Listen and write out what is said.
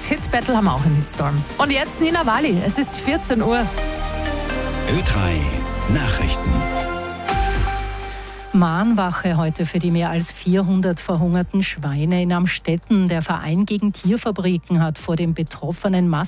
Hit Battle haben wir auch im Hitstorm. Und jetzt Nina Wali, es ist 14 Uhr. Ö3 Nachrichten. Mahnwache heute für die mehr als 400 verhungerten Schweine in Amstetten. Der Verein gegen Tierfabriken hat vor dem betroffenen